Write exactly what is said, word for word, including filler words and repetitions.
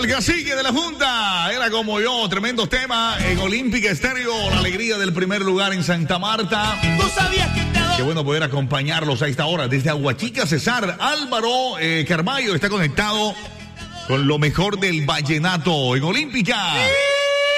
el cacique de la Junta. Era como yo, tremendos temas en Olímpica Estéreo. La alegría del primer lugar en Santa Marta. Tú sabías que te adoro. Qué bueno poder acompañarlos a esta hora. Desde Aguachica, César Álvaro eh, Carballo está conectado con lo mejor del vallenato en Olímpica.